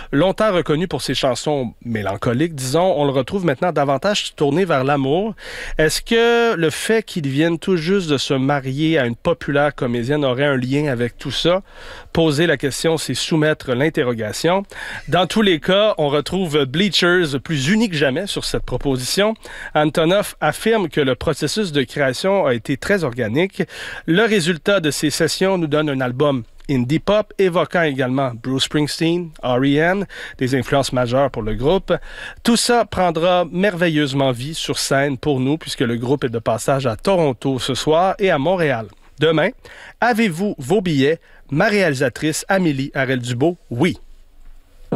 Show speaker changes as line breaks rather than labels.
Longtemps reconnu pour ses chansons mélancoliques, disons, on le retrouve maintenant davantage tourné vers l'amour. Est-ce que le fait qu'il vienne tout juste de se marier à une populaire comédienne aurait un lien avec tout ça? Poser la question, c'est soumettre l'interrogation. Dans tous les cas, on retrouve Bleachers plus unis que jamais sur cette proposition. Antonoff affirme que le processus de création a été très organique. Le résultat de ces sessions nous donne un album indie pop, évoquant également Bruce Springsteen, R.E.M., des influences majeures pour le groupe. Tout ça prendra merveilleusement vie sur scène pour nous, puisque le groupe est de passage à Toronto ce soir et à Montréal demain. Avez-vous vos billets? Ma réalisatrice Amélie Harel-Dubois, oui.